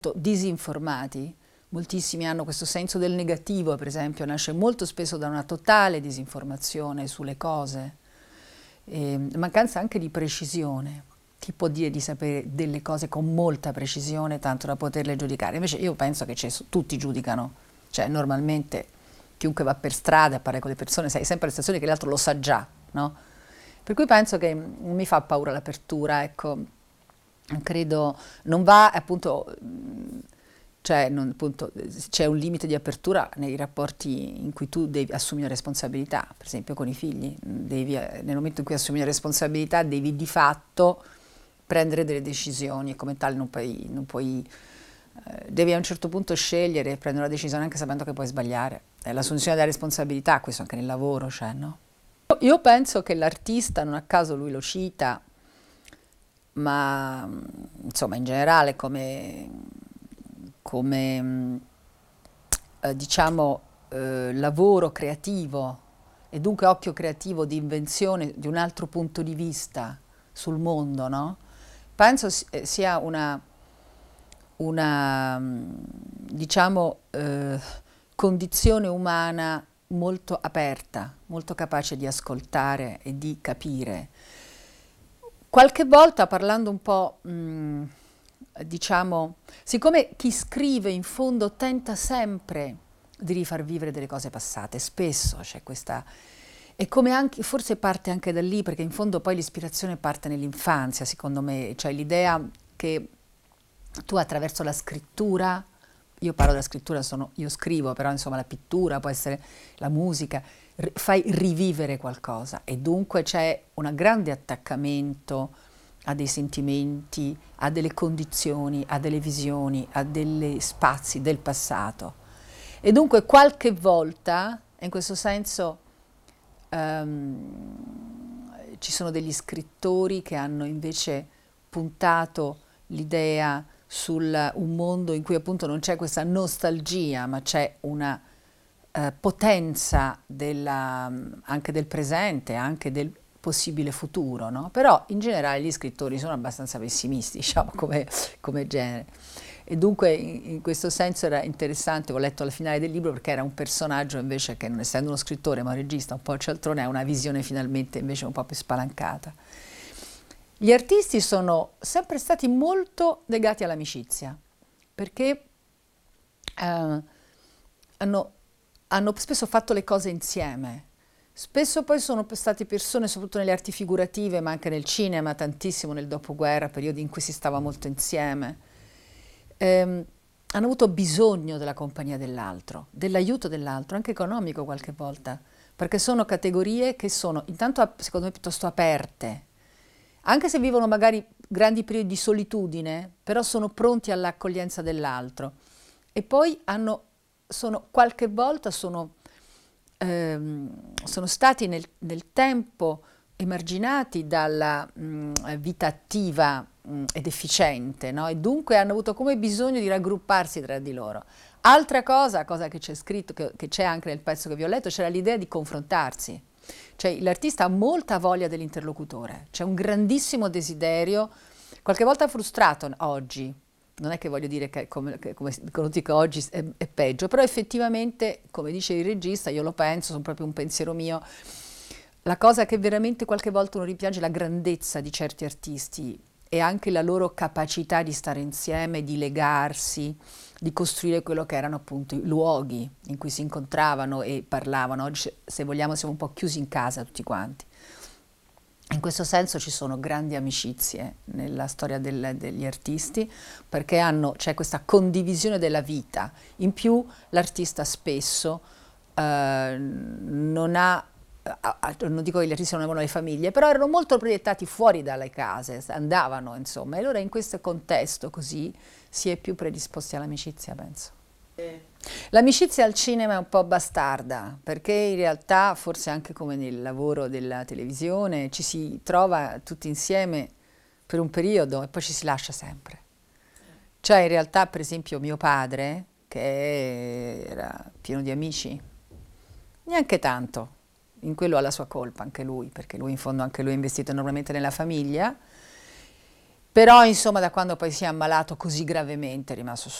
disinformati. Moltissimi hanno questo senso del negativo, per esempio, nasce molto spesso da una totale disinformazione sulle cose, mancanza anche di precisione. Chi può dire di sapere delle cose con molta precisione, tanto da poterle giudicare? Invece io penso che tutti giudicano, cioè normalmente chiunque va per strada a parlare con le persone, sai sempre la sensazione che l'altro lo sa già, no? Per cui penso che non mi fa paura l'apertura, ecco, credo, non va appunto, cioè appunto, c'è un limite di apertura nei rapporti in cui tu devi assumere responsabilità, per esempio con i figli, nel momento in cui assumi una responsabilità devi di fatto prendere delle decisioni e come tale non puoi devi a un certo punto scegliere e prendere una decisione anche sapendo che puoi sbagliare. È l'assunzione della responsabilità, questo anche nel lavoro c'è, no? Io penso che l'artista, non a caso lui lo cita, ma insomma in generale diciamo lavoro creativo e dunque occhio creativo di invenzione di un altro punto di vista sul mondo, no? Penso sia una diciamo condizione umana molto aperta, molto capace di ascoltare e di capire. Qualche volta parlando un po', diciamo, siccome chi scrive in fondo tenta sempre di rifar vivere delle cose passate, spesso c'è questa, e come anche, forse parte anche da lì, perché in fondo poi l'ispirazione parte nell'infanzia, secondo me, cioè l'idea che tu attraverso la scrittura, io parlo della scrittura, io scrivo, però insomma la pittura, può essere la musica, fai rivivere qualcosa e dunque c'è un grande attaccamento a dei sentimenti, a delle condizioni, a delle visioni, a degli spazi del passato. E dunque qualche volta, in questo senso, ci sono degli scrittori che hanno invece puntato l'idea su un mondo in cui appunto non c'è questa nostalgia, ma c'è una potenza anche del presente, anche del possibile futuro, no? Però in generale gli scrittori sono abbastanza pessimisti, diciamo, come genere. E dunque in questo senso era interessante, ho letto alla finale del libro perché era un personaggio invece che non essendo uno scrittore ma un regista un po' cialtrone ha una visione finalmente invece un po' più spalancata. Gli artisti sono sempre stati molto legati all'amicizia perché hanno spesso fatto le cose insieme. Spesso poi sono state persone, soprattutto nelle arti figurative, ma anche nel cinema, tantissimo nel dopoguerra, periodi in cui si stava molto insieme. Hanno avuto bisogno della compagnia dell'altro, dell'aiuto dell'altro, anche economico qualche volta, perché sono categorie che sono intanto, secondo me, piuttosto aperte, anche se vivono magari grandi periodi di solitudine, però sono pronti all'accoglienza dell'altro. E poi qualche volta sono stati nel tempo emarginati dalla vita attiva ed efficiente, no? E dunque hanno avuto come bisogno di raggrupparsi tra di loro. Altra cosa che c'è scritto, che c'è anche nel pezzo che vi ho letto, c'era l'idea di confrontarsi. Cioè l'artista ha molta voglia dell'interlocutore, c'è un grandissimo desiderio, qualche volta frustrato oggi, non è che voglio dire che come dico oggi è peggio, però effettivamente, come dice il regista, io lo penso, sono proprio un pensiero mio, la cosa che veramente qualche volta uno rimpiange è la grandezza di certi artisti e anche la loro capacità di stare insieme, di legarsi, di costruire quello che erano appunto i luoghi in cui si incontravano e parlavano. Oggi, se vogliamo, siamo un po' chiusi in casa tutti quanti. In questo senso ci sono grandi amicizie nella storia degli artisti perché c'è questa condivisione della vita. In più l'artista spesso non dico che gli artisti non avevano le famiglie, però erano molto proiettati fuori dalle case, andavano insomma, e allora in questo contesto così si è più predisposti all'amicizia, penso. L'amicizia al cinema è un po' bastarda, perché in realtà, forse anche come nel lavoro della televisione, ci si trova tutti insieme per un periodo e poi ci si lascia sempre. Cioè in realtà, per esempio, mio padre, che era pieno di amici, neanche tanto, in quello ha la sua colpa anche lui, perché lui in fondo anche lui è investito enormemente nella famiglia, Però insomma da quando poi si è ammalato così gravemente è rimasto